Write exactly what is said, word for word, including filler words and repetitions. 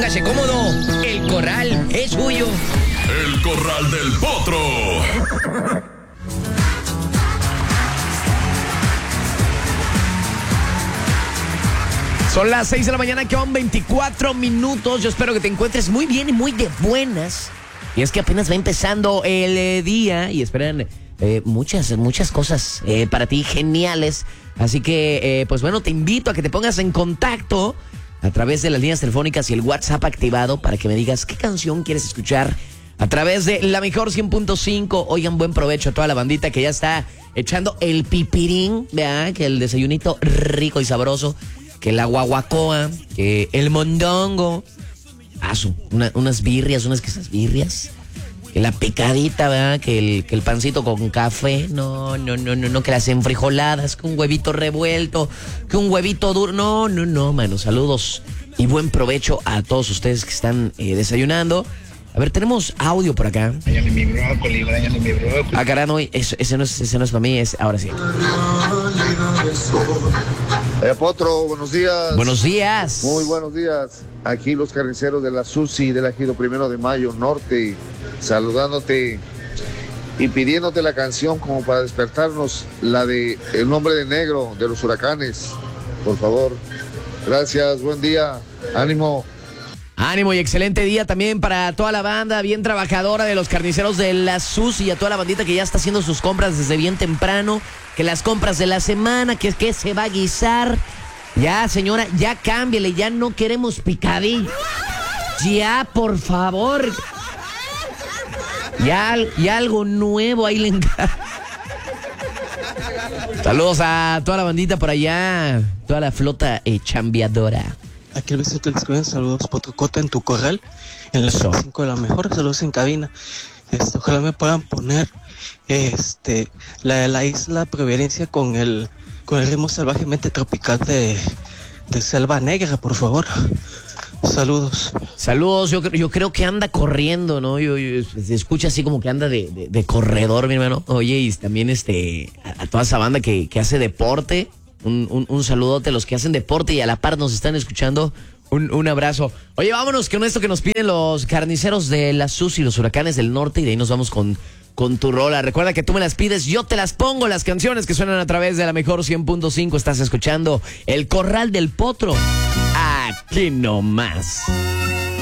Póngase cómodo, el corral es suyo. El corral del potro. Son las seis de la mañana, que van veinticuatro minutos. Yo espero que te encuentres muy bien y muy de buenas. Y es que apenas va empezando el eh, día y esperan eh, muchas, muchas cosas eh, para ti geniales. Así que, eh, pues bueno, te invito a que te pongas en contacto a través de las líneas telefónicas y el WhatsApp activado para que me digas qué canción quieres escuchar a través de la mejor cien punto cinco. Oigan, buen provecho a toda la bandita que ya está echando el pipirín, ¿verdad? Que el desayunito rico y sabroso, que la guaguacoa, que el mondongo, ah, su, una, unas birrias, unas quesas birrias, que la picadita, ¿verdad? Que el, que el pancito con café, no, no, no, no, no, que las enfrijoladas, que un huevito revuelto, que un huevito duro, no, no, no, mano, saludos y buen provecho a todos ustedes que están eh, desayunando. A ver, tenemos audio por acá. Váyame mi brócoli, váyame mi brócoli. Ah, caray, no, ese, ese no es, ese no es para mí, es ahora sí. Eh, Potro, buenos días. Buenos días. Muy buenos días. Aquí los carniceros de la Susi del Ejido Primero de Mayo Norte, saludándote y pidiéndote la canción como para despertarnos, la de El Nombre de Negro de los Huracanes, por favor. Gracias, buen día, ánimo. Ánimo y excelente día también para toda la banda bien trabajadora de los carniceros de la Susi y a toda la bandita que ya está haciendo sus compras desde bien temprano, que las compras de la semana, que, que se va a guisar. Ya, señora, ya cámbiale, ya no queremos picadillo. Ya, por favor. Ya, ya algo nuevo ahí le encargo. Saludos a toda la bandita por allá, toda la flota eh, chambeadora. Aquí el Vicente les escriben saludos, Potrocota, en tu corral, en las cinco de la mejor, saludos en cabina. Este, ojalá me puedan poner este la de la Isla Providencia con el con el ritmo salvajemente tropical de, de Selva Negra, por favor. Saludos. Saludos, yo, yo creo que anda corriendo, ¿no? Yo, yo, se escucha así como que anda de, de, de corredor, mi hermano. Oye, y también este a, a toda esa banda que, que hace deporte. Un, un, un saludote a los que hacen deporte y a la par nos están escuchando. Un, un abrazo. Oye, vámonos con esto que nos piden los carniceros de la Susi y los Huracanes del Norte. Y de ahí nos vamos con, con tu rola. Recuerda que tú me las pides, yo te las pongo. Las canciones que suenan a través de la mejor cien punto cinco. Estás escuchando El Corral del Potro. Aquí nomás.